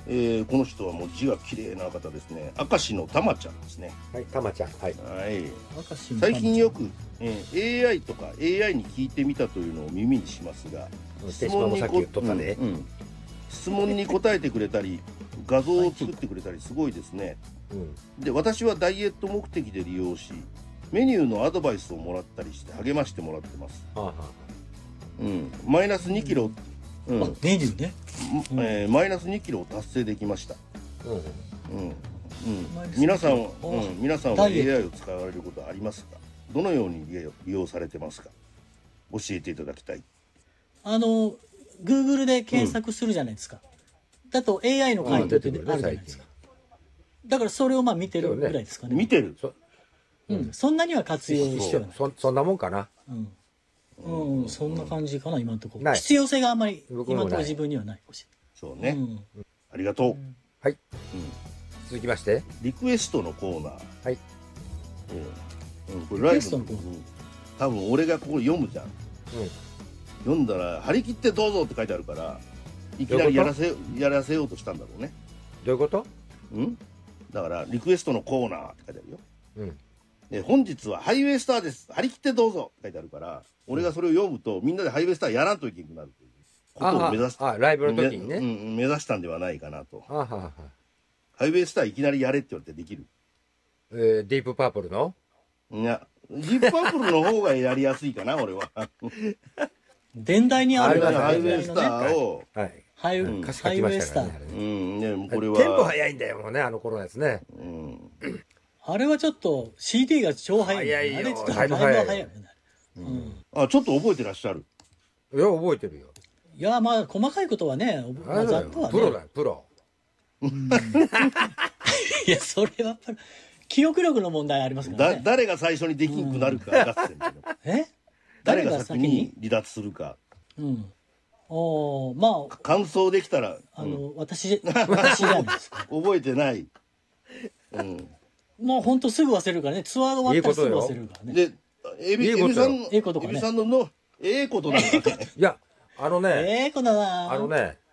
この人はもう字が綺麗な方ですね。明石のたまちゃんですね。 はい、たまちゃん。はい。 はい。 明石の最近よく、AI とか AI に聞いてみたというのを耳にしますが、 手島もさっき言っとったね。 質問に答えてくれたり、画像を作ってくれたりすごいですね。で、私はダイエット目的で利用し、メニューのアドバイスをもらったりして励ましてもらってます。マイナス2キロ、 メニューね、 マイナス2キロを達成できました。皆さんは AI を使われることはありますか？どのように利用されてますか？教えていただきたい。 Google で検索するじゃないですか。だと AI の回答ってあるじゃないですか。だからそれを見てるぐらいですかね。 見てる。 そんなには活用してはない。 そんなもんかな。 そんな感じかな、今のところ。必要性があんまり今のところ自分にはないかもしれない。そうね。ありがとう。 はい。続きましてリクエストのコーナー。 はい。 これライブの多分俺がここ読むじゃん。読んだら張り切ってどうぞって書いてあるから、いきなりやらせようとしたんだろうね。 どういうこと？ だからリクエストのコーナーって書いてあるよ。で本日はハイウェイスターです。張り切ってどうぞって書いてあるから、俺がそれを読むとみんなでハイウェイスターやらんといけなくなるということを目指す。 ライブの時にね。 目指したんではないかなと。ハイウェイスターいきなりやれって言われてできる。 ディープパープルの？ いや、ディープパープルの方がやりやすいかな俺は。 伝代にあるハイウェイスターを。 ハイウェイスター。 これはテンポ早いんだよもうね、あの頃のやつね。 あれはちょっと CD が超早い。 早いよ。 あれちょっとだいぶ早いよね。 ちょっと覚えてらっしゃる？ いや覚えてるよ。 いや細かいかいことはね、ざっとはね。 プロだよプロ。 いやそれは記憶力の問題ありますからね。 誰が最初にできんくなるか合戦誰が先に離脱するか。感想できたら私じゃないですか。 覚えてない。 もうほんとすぐ忘れるからね。ツアーが終わったらすぐ忘れるからね。 でエビさんええことかね。 エビさんのええことなんだね。 いやええことだな。